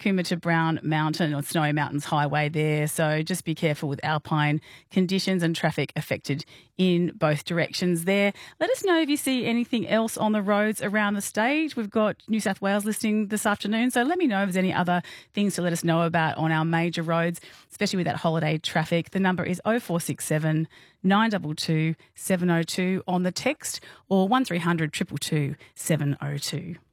Cooma to Brown Mountain or Snowy Mountains Highway there. So just be careful with alpine conditions and traffic affected in both directions there. Let us know if you see anything else on the roads around the state. We've got New South Wales listening this afternoon, so let me know if there's any other things to let us know about on our major roads, especially with that holiday traffic. The number is 0467 922 702 on the text or 1300 222 702.